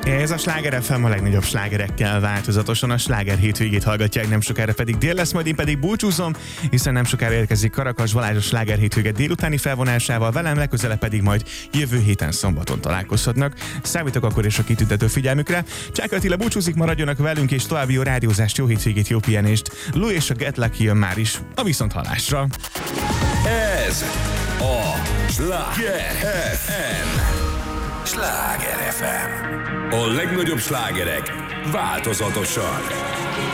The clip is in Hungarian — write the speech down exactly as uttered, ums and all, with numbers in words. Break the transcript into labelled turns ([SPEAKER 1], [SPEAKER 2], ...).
[SPEAKER 1] Ez a Sláger ef em a legnagyobb slágerekkel változatosan. A Sláger hétvégét hallgatják, nem sokára pedig dél lesz, majd én pedig búcsúzom, hiszen nem sokára érkezik Karakas Balázs a Sláger hétvége délutáni felvonásával, velem legközelebb pedig majd jövő héten szombaton találkozhatnak. Számítok akkor és a kitüntető figyelmükre. Csáky Attila búcsúzik, maradjanak velünk, és további jó rádiózást, jó hétvégét, jó pihenést. Lou és a Get Lucky jön már is a viszonthallásra.
[SPEAKER 2] Ez a Sláger ef em. Sláger ef em. A legnagyobb slágerek változatosan.